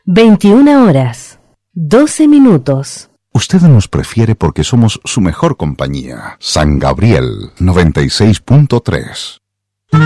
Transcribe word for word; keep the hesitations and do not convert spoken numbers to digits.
veintiuna horas, doce minutos. Usted nos prefiere porque somos su mejor compañía. San Gabriel noventa y seis punto tres.